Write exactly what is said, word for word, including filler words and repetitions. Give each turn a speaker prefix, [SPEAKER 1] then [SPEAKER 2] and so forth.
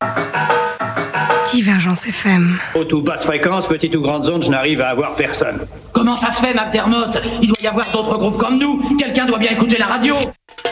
[SPEAKER 1] Divergence F M.
[SPEAKER 2] Haute ou basse fréquence, petite ou grande zone, je n'arrive à avoir personne.
[SPEAKER 3] Comment ça se fait, McDermott? Il doit y avoir d'autres groupes comme nous. Quelqu'un doit bien écouter la radio.